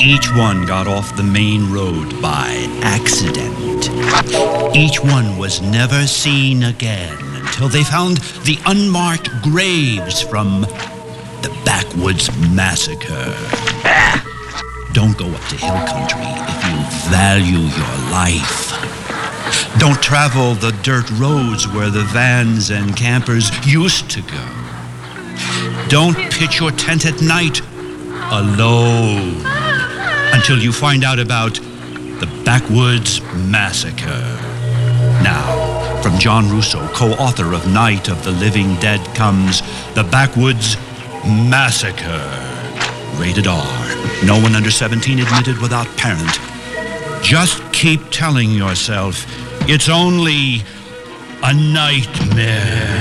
Each one got off the main road by accident. Each one was never seen again until they found the unmarked graves from the Backwoods Massacre. Don't go up to hill country if you value your life. Don't travel the dirt roads where the vans and campers used to go. Don't pitch your tent at night alone until you find out about the Backwoods Massacre. Now, from John Russo, co-author of Night of the Living Dead, comes The Backwoods Massacre. Rated R. No one under 17 admitted without parent. Just keep telling yourself it's only a nightmare.